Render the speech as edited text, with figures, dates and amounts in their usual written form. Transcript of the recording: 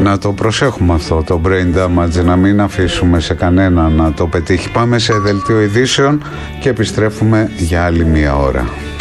Να το προσέχουμε αυτό το brain damage, να μην αφήσουμε σε κανένα να το πετύχει. Πάμε σε δελτίο ειδήσεων και επιστρέφουμε για άλλη μία ώρα.